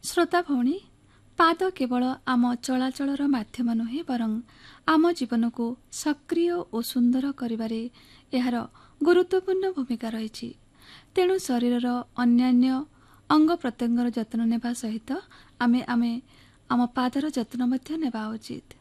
ଶ୍ରୋତା ଭଉଣୀ, ପାଦ କେବଳ ଆମ ଚଳାଚଳର ମାଧ୍ୟମ ନୁହେଁ, ବରଂ ଆମ ଜୀବନକୁ ସକ୍ରିୟ ଓ ସୁନ୍ଦର କରିବାରେ ଏହାର ଗୁରୁତ୍ୱପୂର୍ଣ୍ଣ ଭୂମିକା ରହିଛି। ତେଣୁ ଶରୀରର ଅନ୍ୟାନ୍ୟ ଅଙ୍ଗ ପ୍ରତ୍ୟଙ୍ଗର ଯତ୍ନ ନେବା ସହିତ ଆମେ ଆମ ପାଦର ଯତ୍ନ ମଧ୍ୟ ନେବା ଉଚିତ।